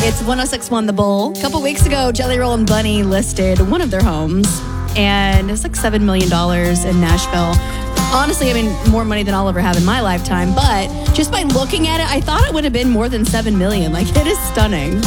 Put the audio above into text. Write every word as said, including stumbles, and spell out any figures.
It's one oh six point one The Bull. A couple weeks ago, Jelly Roll and Bunny listed one of their homes, and it's like seven million dollars in Nashville. Honestly, I mean, more money than I'll ever have in my lifetime, but just by looking at it, I thought it would have been more than seven million dollars. Like, it is stunning.